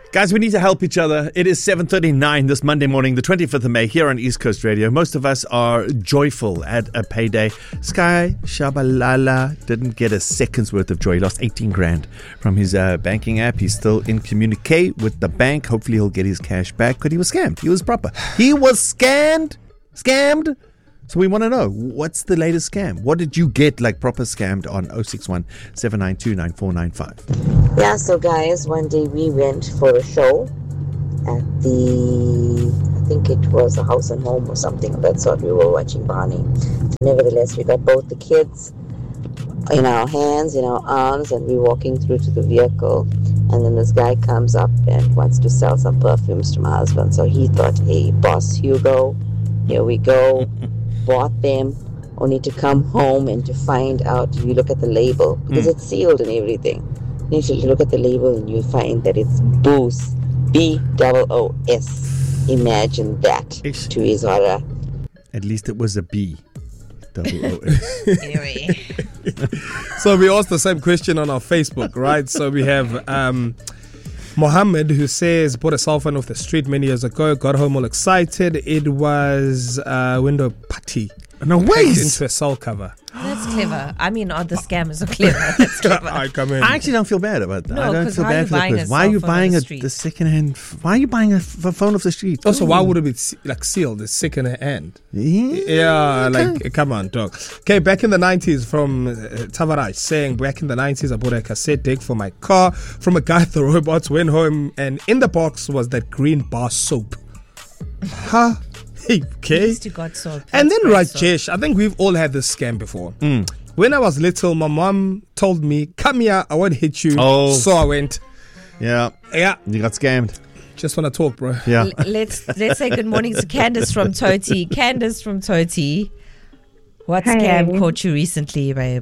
Guys, we need to help each other. It is 7:39 this Monday morning, the 25th of May, here on East Coast Radio. Most of us are joyful at a payday. Sky Shabalala didn't get a second's worth of joy. He lost 18 grand from his banking app. He's still in communicate with the bank. Hopefully he'll get his cash back, because he was scammed. He was proper. He was scammed. So we want to know, what's the latest scam? What did you get like proper scammed on 061 792 9495? Yeah, so guys, one day we went for a show at I think it was a House and Home or something of that sort. We were watching Barney. Nevertheless, we got both the kids in our hands, in our arms, and we're walking through to the vehicle. And then this guy comes up and wants to sell some perfumes to my husband. So he thought, hey, boss Hugo, here we go. Bought them, only to come home and to find out, you look at the label, because it's sealed and everything. You need to look at the label and you find that it's Boos, B-O-O-S. Imagine that, to his horror. At least it was a B. O-O-S. So we asked the same question on our Facebook, right? So we have Mohammed, who says, bought a cell phone off the street many years ago, got home all excited. It was a window putty. No way! Into a cell cover. That's clever. I mean, the scammers are clever. That's clever. I come in. I actually don't feel bad about that. No, I don't feel why bad for the person. Why are you buying the second-hand? Why are you buying a phone off the street? Also, why would it be like sealed? It's second-hand. Yeah, like, come on, dog. Okay, back in the 90s from Tavaraj saying, back in the 90s, I bought a cassette deck for my car from a guy at the robots, went home, and in the box was that green bar soap. Huh? Okay. And then Rajesh, I think we've all had this scam before. When I was little, my mom told me, come here, I won't hit you. Oh. So I went. Yeah. You got scammed. Just want to talk, bro. Yeah. Let's say good morning to Candace from Toti. Candace from Toti. What scam caught you recently, babe?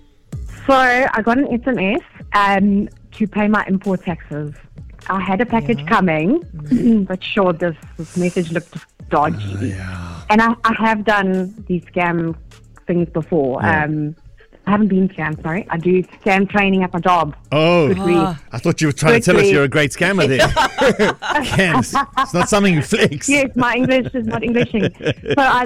So I got an SMS to pay my import taxes. I had a package coming, but sure, this message looked dodgy. And I have done these scam things before. I haven't been scammed, sorry. I do scam training at my job. Oh, I thought you were trying to tell us you're a great scammer there. Candace, it's not something you flex. Yes, my English is not Englishing. So I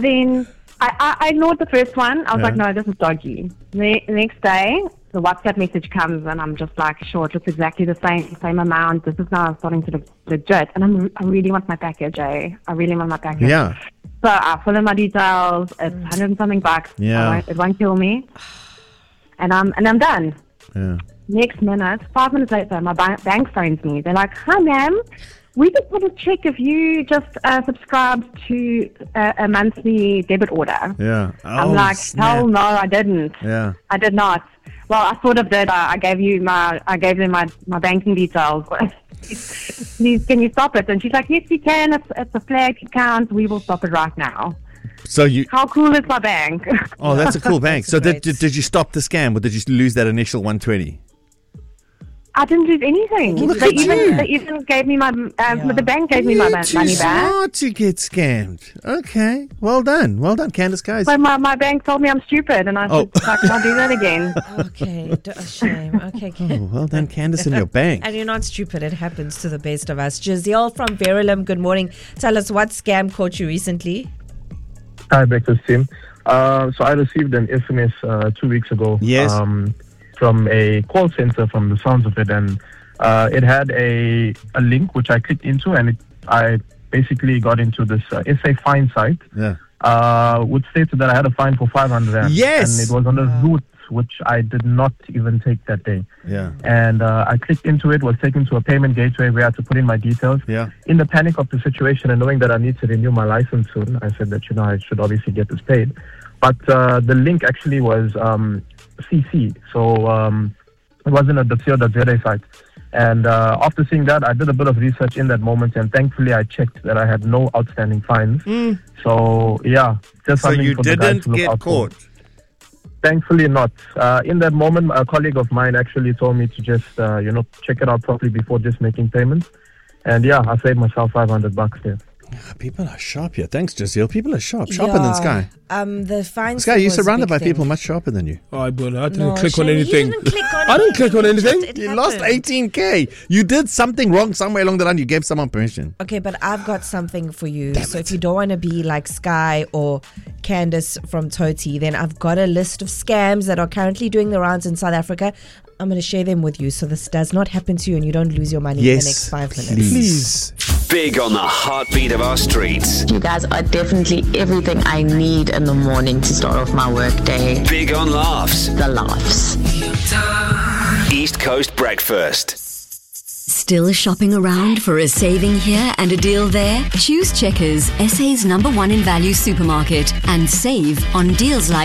ignored the first one. I was like, no, this is dodgy. The next day, the WhatsApp message comes and I'm just like, sure, it looks exactly the same amount. This is now starting to look legit. And I really want my package, I really want my package. Yeah. So I fill in my details. It's 100 and something bucks. Yeah. It won't kill me. And I'm done. Yeah. Next minute, 5 minutes later, my bank phones me. They're like, hi, ma'am. We just want to check if you just subscribed to a monthly debit order. Yeah. I'm like, hell no, I didn't. Yeah. I did not. Well, I sort of did. I gave them my banking details. Please, can you stop it? And she's like, yes, you can. It's a flagged account. We will stop it right now. So how cool is my bank? Oh, that's a cool bank. So did you stop the scam, or did you lose that initial 120? I didn't lose anything. They even gave me my the bank gave me my money back. Smart to get scammed. Okay, well done, Candace, guys. But my bank told me I'm stupid, and I said, I can't do that again. Okay, a shame. Okay, well done, Candace, and your bank. And you're not stupid. It happens to the best of us. Jaziel from Verulam, good morning. Tell us, what scam caught you recently? Hi, breakfast team. So I received an SMS 2 weeks ago. Yes. From a call center, from the sounds of it, and it had a link which I clicked into, and I basically got into this SA fine site, which stated that I had a fine for 500 rand. Yes, and it was on a route which I did not even take that day. Yeah, and I clicked into it, was taken to a payment gateway where I had to put in my details. Yeah, in the panic of the situation and knowing that I need to renew my license soon, I said that I should obviously get this paid, but the link actually was CC, so it wasn't a .co.za site. And after seeing that, I did a bit of research in that moment, and thankfully I checked that I had no outstanding fines. So yeah, just so something you for the guys didn't to look get out caught. For. Thankfully not. In that moment, a colleague of mine actually told me to just check it out properly before just making payments. And yeah, I saved myself $500 there. People are sharp here. Thanks, Jazeel. People are sharper than Sky. The fine. Sky, you're surrounded by people much sharper than you. Oh, I didn't click on anything. I didn't click on anything. You lost 18K. You did something wrong somewhere along the line. You gave someone permission. Okay, but I've got something for you. So if you don't want to be like Sky or Candace from Toti, then I've got a list of scams that are currently doing the rounds in South Africa. I'm going to share them with you so this does not happen to you and you don't lose your money in the next 5 minutes. Please. Big on the heartbeat of our streets. You guys are definitely everything I need in the morning to start off my work day. Big on laughs. The laughs. East Coast Breakfast. Still shopping around for a saving here and a deal there? Choose Checkers, SA's #1 in value supermarket, and save on deals like